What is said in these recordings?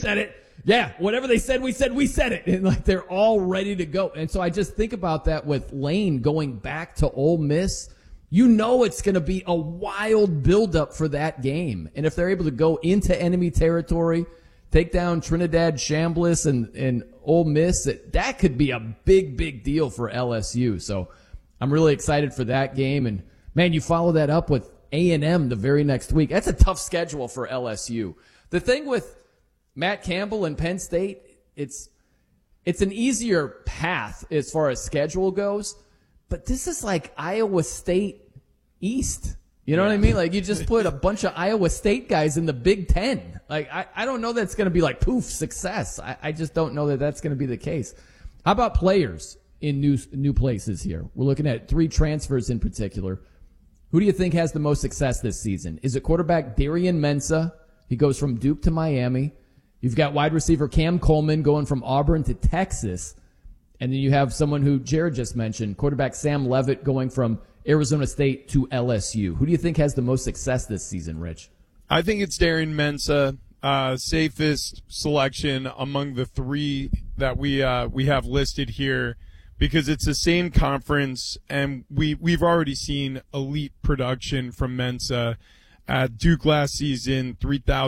said it. Yeah, whatever they said, we said it. And like they're all ready to go. And so I just think about that with Lane going back to Ole Miss. You know it's going to be a wild buildup for that game. And if they're able to go into enemy territory, take down Trinidad Chambliss and Ole Miss, that could be a big, big deal for LSU. So I'm really excited for that game. And, man, you follow that up with A&M the very next week. That's a tough schedule for LSU. The thing with Matt Campbell and Penn State, it's an easier path as far as schedule goes. But this is like Iowa State East. You know what I mean? Like, you just put a bunch of Iowa State guys in the Big Ten. Like, I don't know that's going to be like, poof, success. I just don't know that that's going to be the case. How about players in new places here? We're looking at 3 transfers in particular. Who do you think has the most success this season? Is it quarterback Darian Mensah? He goes from Duke to Miami. You've got wide receiver Cam Coleman going from Auburn to Texas. And then you have someone who Jared just mentioned, quarterback Sam Leavitt going from Arizona State to LSU. Who do you think has the most success this season, Rich? I think it's Darian Mensah, safest selection among the 3 that we have listed here, because it's the same conference, and we've already seen elite production from Mensah. At Duke last season,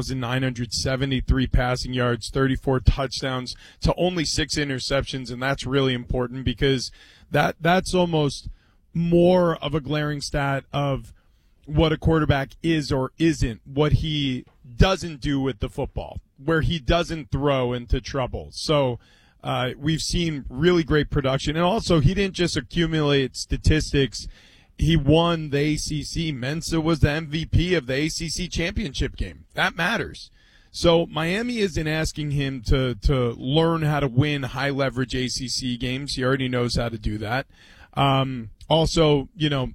3,973 passing yards, 34 touchdowns to only 6 interceptions, and that's really important because that's almost more of a glaring stat of what a quarterback is or isn't, what he doesn't do with the football, where he doesn't throw into trouble. So we've seen really great production, and also he didn't just accumulate statistics. He won the ACC. Mensah was the MVP of the ACC championship game. That matters. So Miami isn't asking him to learn how to win high-leverage ACC games. He already knows how to do that. Also,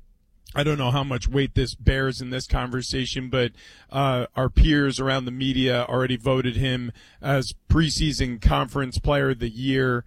I don't know how much weight this bears in this conversation, but our peers around the media already voted him as preseason conference player of the year.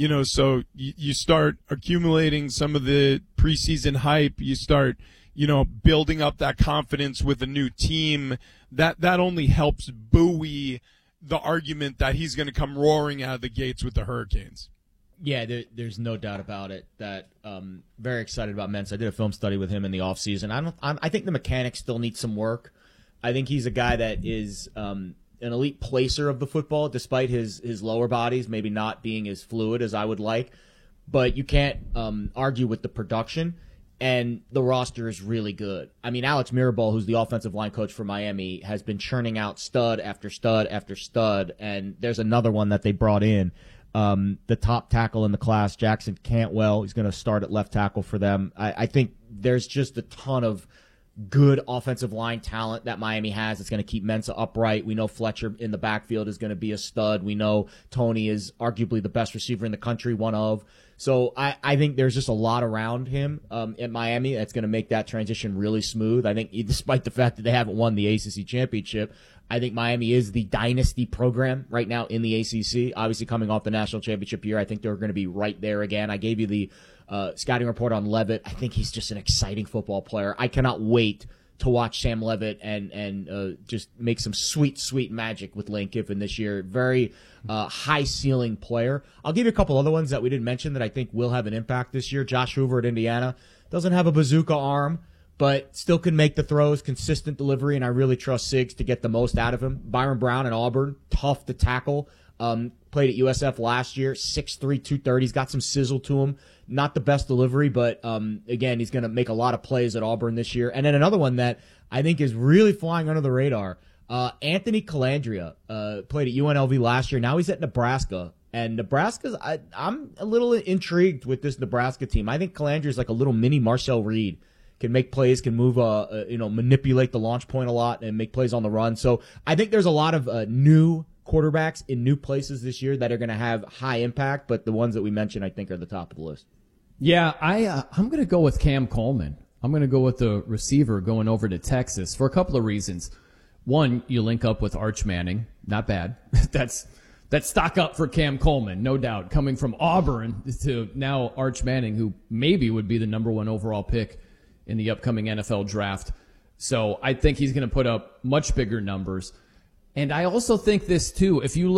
So you start accumulating some of the preseason hype. You start, building up that confidence with a new team. That only helps buoy the argument that he's going to come roaring out of the gates with the Hurricanes. Yeah, there's no doubt about it. That very excited about Mensah. I did a film study with him in the offseason. I think the mechanics still need some work. I think he's a guy that is an elite placer of the football, despite his lower bodies maybe not being as fluid as I would like. But you can't argue with the production, and the roster is really good. I mean, Alex Mirabal, who's the offensive line coach for Miami, has been churning out stud after stud after stud, and there's another one that they brought in. The top tackle in the class, Jackson Cantwell, he's going to start at left tackle for them. I think there's just a ton of good offensive line talent that Miami has that's going to keep Mensah upright. We know Fletcher in the backfield is going to be a stud. We know Tony is arguably the best receiver in the country, one of. So I think there's just a lot around him at Miami that's going to make that transition really smooth. I think despite the fact that they haven't won the ACC championship, I think Miami is the dynasty program right now in the ACC. Obviously coming off the national championship year, I think they're going to be right there again. I gave you the scouting report on Leavitt. I think he's just an exciting football player. I cannot wait to watch Sam Leavitt and just make some sweet, sweet magic with Lane Kiffin this year. Very high-ceiling player. I'll give you a couple other ones that we didn't mention that I think will have an impact this year. Josh Hoover at Indiana doesn't have a bazooka arm, but still can make the throws, consistent delivery, and I really trust Siggs to get the most out of him. Byron Brown at Auburn, tough to tackle. Played at USF last year, 6'3", 230. He's got some sizzle to him. Not the best delivery, but again, he's going to make a lot of plays at Auburn this year. And then another one that I think is really flying under the radar, Anthony Calandria played at UNLV last year. Now he's at Nebraska. And Nebraska's, I'm a little intrigued with this Nebraska team. I think Calandria is like a little mini Marcel Reed. Can make plays, can move, manipulate the launch point a lot and make plays on the run. So I think there's a lot of new quarterbacks in new places this year that are going to have high impact, but the ones that we mentioned, I think, are the top of the list. Yeah, I'm going to go with Cam Coleman. I'm going to go with the receiver going over to Texas for a couple of reasons. One, you link up with Arch Manning. Not bad. That's stock up for Cam Coleman, no doubt. Coming from Auburn to now Arch Manning, who maybe would be the number 1 overall pick in the upcoming NFL draft. So I think he's going to put up much bigger numbers. And I also think this, too, if you look